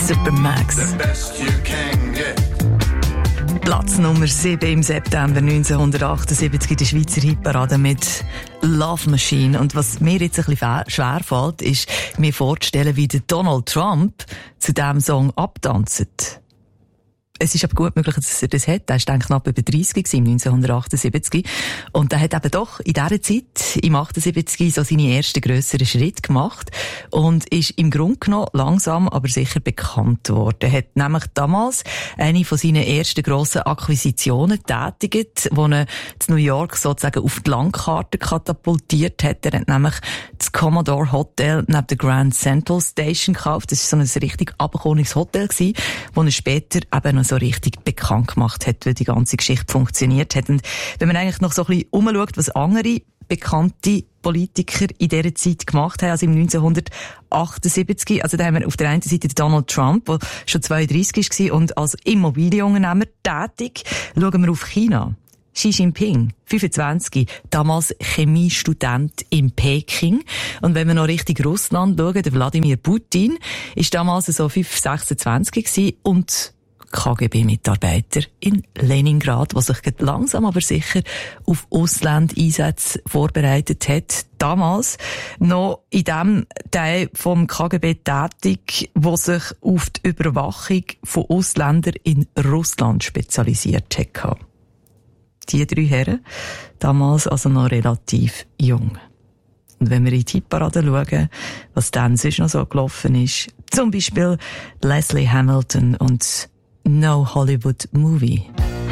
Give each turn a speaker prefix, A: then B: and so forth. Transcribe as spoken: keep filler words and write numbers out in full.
A: Supermax.
B: The best you can get.
A: Platz Nummer sieben im September neunzehnhundertachtundsiebzig in der Schweizer Hitparade mit Love Machine. Und was mir jetzt ein bisschen schwer fällt, ist, mir vorzustellen, wie der Donald Trump zu diesem Song abtanzt. Es ist aber gut möglich, dass er das hat. Er war knapp über dreißig neunzehnhundertachtundsiebzig. Und er hat eben doch in dieser Zeit, im achtundsiebzig, so seine ersten grösseren Schritte gemacht und ist im Grunde genommen langsam, aber sicher bekannt worden. Er hat nämlich damals eine von seinen ersten grossen Akquisitionen tätigt, die er zu New York sozusagen auf die Landkarte katapultiert hat. Er hat nämlich das Commodore Hotel neben der Grand Central Station gekauft. Das war so ein richtig abgekommenes Hotel gewesen, wo er später eben noch so richtig bekannt gemacht hat, weil die ganze Geschichte funktioniert hat. Und wenn man eigentlich noch so ein bisschen umschaut, was andere bekannte Politiker in dieser Zeit gemacht haben, also im neunzehnhundertachtundsiebzig, also da haben wir auf der einen Seite Donald Trump, der schon zweiunddreissig war und als Immobilienunternehmer tätig. Schauen wir auf China. Xi Jinping, fünfundzwanzig, damals Chemiestudent in Peking. Und wenn wir noch Richtung Russland schauen, der Wladimir Putin, ist damals so fünf, sechsundzwanzig gewesen und K G B-Mitarbeiter in Leningrad, der sich langsam aber sicher auf Auslandeinsätze vorbereitet hat. Damals noch in dem Teil vom K G B tätig, der sich auf die Überwachung von Ausländern in Russland spezialisiert hat. Die drei Herren, damals also noch relativ jung. Und wenn wir in die Hitparade schauen, was dann sonst noch so gelaufen ist, zum Beispiel Leslie Hamilton und No Hollywood Movie.